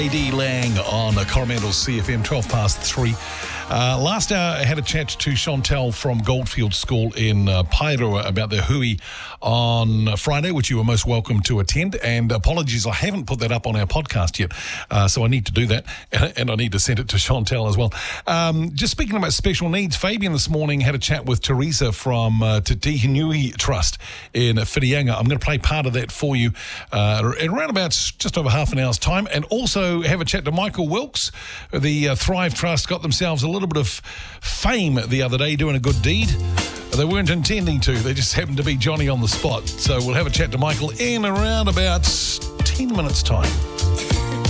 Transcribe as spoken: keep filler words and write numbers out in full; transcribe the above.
A D Lang on Coromandel C F M, twelve past three. Uh, last hour, I had a chat to Chantel from Goldfield School in uh, Pairua about their hui on Friday, which you were most welcome to attend. And apologies, I haven't put that up on our podcast yet, uh, so I need to do that, and I need to send it to Chantel as well. Um, just speaking about special needs, Fabian this morning had a chat with Teresa from uh, Te Tihinui Trust in Whirianga. I'm going to play part of that for you uh, in around about just over half an hour's time, and also have a chat to Michael Wilkes. The uh, Thrive Trust got themselves a little bit of fame the other day doing a good deed. They weren't intending to, they just happened to be Johnny on the spot. So we'll have a chat to Michael in around about ten minutes' time.